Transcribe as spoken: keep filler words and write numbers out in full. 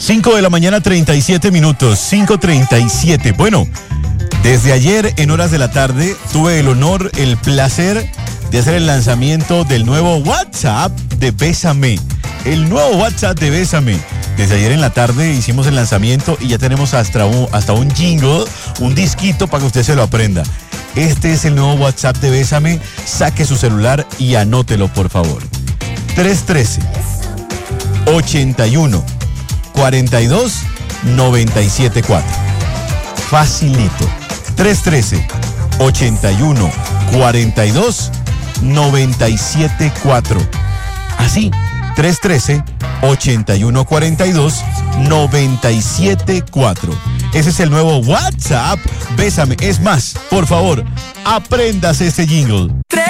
cinco de la mañana, treinta y siete minutos, cinco treinta y siete. Bueno, desde ayer en horas de la tarde tuve el honor, el placer de hacer el lanzamiento del nuevo WhatsApp de Bésame. El nuevo WhatsApp de Bésame. Desde ayer en la tarde hicimos el lanzamiento y ya tenemos hasta un, hasta un jingle, un disquito para que usted se lo aprenda. Este es el nuevo WhatsApp de Bésame. Saque su celular y anótelo, por favor. tres uno tres, ochenta y uno, cuarenta y dos, noventa y siete cuatro. Facilito. tres uno tres, ochenta y uno, cuarenta y dos, noventa y siete cuatro. Así. tres uno tres, ochenta y uno, cuarenta y dos, noventa y siete cuatro. Ese es el nuevo WhatsApp Bésame. Es más, por favor, apréndase este jingle.